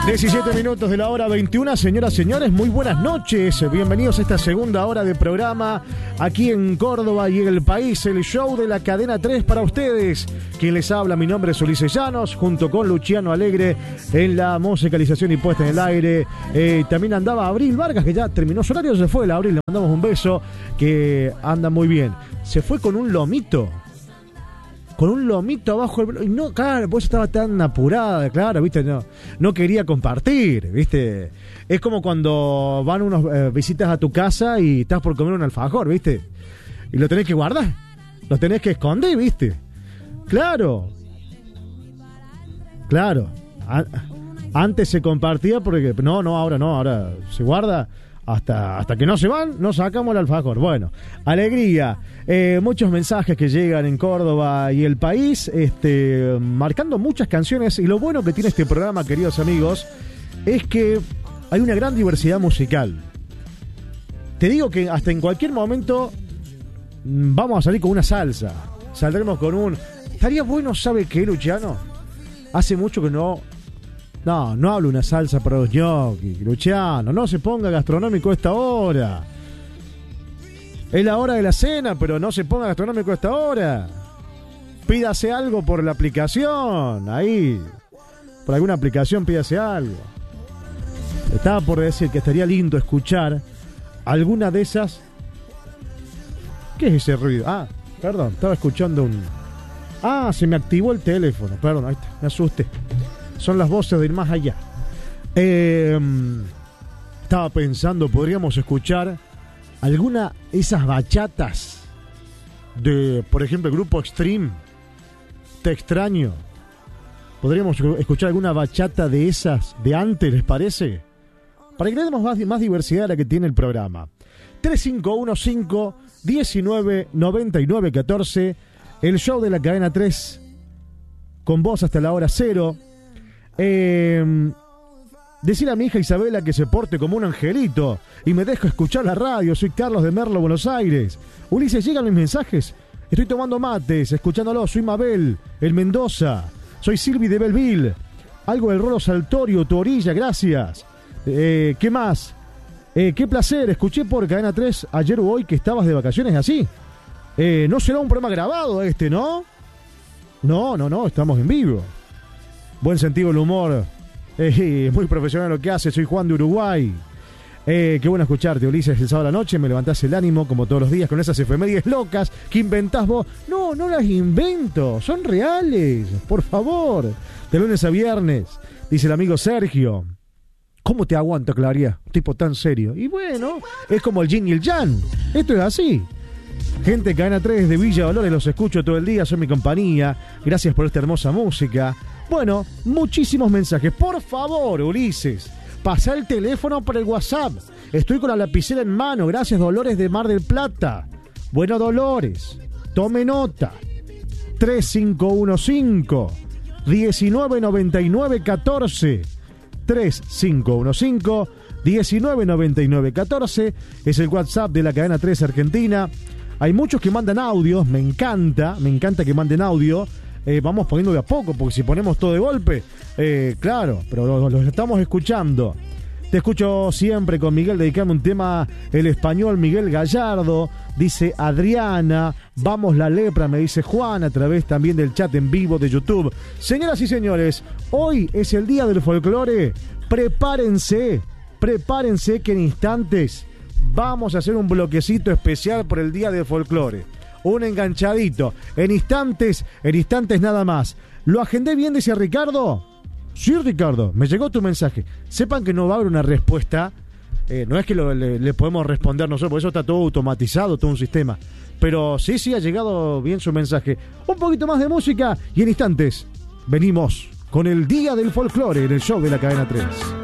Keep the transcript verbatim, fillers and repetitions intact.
diecisiete minutos de la hora veintiuna, señoras y señores, muy buenas noches. Bienvenidos a esta segunda hora de programa aquí en Córdoba y en el país, el show de la cadena tres para ustedes. Quien les habla, mi nombre es Ulises Llanos, junto con Luciano Alegre en la musicalización y puesta en el aire. Eh, también andaba Abril Vargas, que ya terminó su horario, se fue. La Abril, le mandamos un beso, que anda muy bien. Se fue con un lomito. Con un lomito abajo del... No, claro, pues estaba tan apurada, claro, viste, no, no quería compartir, viste. Es como cuando van unos eh, visitas a tu casa y estás por comer un alfajor, viste. Y lo tenés que guardar, lo tenés que esconder, viste. Claro. Claro. A- antes se compartía porque... No, no, ahora no, ahora se guarda... Hasta, hasta que no se van, no sacamos el alfajor. Bueno, alegría. Eh, muchos mensajes que llegan en Córdoba y el país, este, marcando muchas canciones. Y lo bueno que tiene este programa, queridos amigos, es que hay una gran diversidad musical. Te digo que hasta en cualquier momento vamos a salir con una salsa. Saldremos con un... Estaría bueno, ¿sabe qué, Luciano? Hace mucho que no... No, no hablo una salsa para los ñoquis, Luciano, no se ponga gastronómico a esta hora. Es la hora de la cena, pero no se ponga gastronómico a esta hora. Pídase algo por la aplicación, ahí. Por alguna aplicación pídase algo. Estaba por decir que estaría lindo escuchar alguna de esas... ¿Qué es ese ruido? Ah, perdón, estaba escuchando un... Ah, se me activó el teléfono, perdón, ahí está, me asusté. Son las voces del más allá. Eh, estaba pensando, podríamos escuchar alguna de esas bachatas de, por ejemplo, el grupo Extreme. Te extraño. Podríamos escuchar alguna bachata de esas de antes, ¿les parece? Para que le demos más, más diversidad a la que tiene el programa. tres cinco uno cinco, diecinueve noventa y nueve catorce. El show de la cadena tres. Con vos hasta la hora cero. Eh, decirle a mi hija Isabela que se porte como un angelito y me dejo escuchar la radio. Soy Carlos de Merlo, Buenos Aires. Ulises, ¿llegan mis mensajes? Estoy tomando mates, escuchándolo. Soy Mabel, el Mendoza. Soy Silvi de Belville. Algo del Rolo Saltorio, tu orilla, gracias. Eh, ¿Qué más? Eh, qué placer, escuché por Cadena tres ayer o hoy que estabas de vacaciones así. Eh, no será un programa grabado este, ¿no? No, no, no, estamos en vivo. Buen sentido del humor. Eh, muy profesional lo que hace. Soy Juan de Uruguay. Eh, qué bueno escucharte, Ulises. El sábado a la noche me levantás el ánimo, como todos los días, con esas efemérides locas que inventás vos. No, no las invento. Son reales. Por favor. De lunes a viernes. Dice el amigo Sergio. ¿Cómo te aguanto, Claria? Un tipo tan serio. Y bueno, es como el yin y el yang. Esto es así. Gente, Cadena tres de Villa Dolores, los escucho todo el día, son mi compañía. Gracias por esta hermosa música. Bueno, muchísimos mensajes. Por favor, Ulises, pasa el teléfono por el WhatsApp. Estoy con la lapicera en mano. Gracias, Dolores de Mar del Plata. Bueno, Dolores, tome nota. tres cinco uno cinco, diecinueve noventa y nueve catorce. tres cinco uno cinco, diecinueve noventa y nueve catorce. Es el WhatsApp de la cadena tres Argentina. Hay muchos que mandan audios. Me encanta, me encanta que manden audio. Eh, vamos poniendo de a poco, porque si ponemos todo de golpe, eh, claro, pero los, los estamos escuchando. Te escucho siempre con Miguel, dedicame un tema, el español Miguel Gallardo, dice Adriana. Vamos la lepra, me dice Juan, a través también del chat en vivo de YouTube. Señoras y señores, hoy es el día del folclore. Prepárense, prepárense que en instantes vamos a hacer un bloquecito especial por el día del folclore. Un enganchadito. En instantes, en instantes nada más. ¿Lo agendé bien, decía Ricardo? Sí, Ricardo, me llegó tu mensaje. Sepan que no va a haber una respuesta. Eh, no es que lo, le, le podemos responder nosotros, porque eso está todo automatizado, todo un sistema. Pero sí, sí, ha llegado bien su mensaje. Un poquito más de música y en instantes venimos con el Día del Folclore en el show de la cadena tres.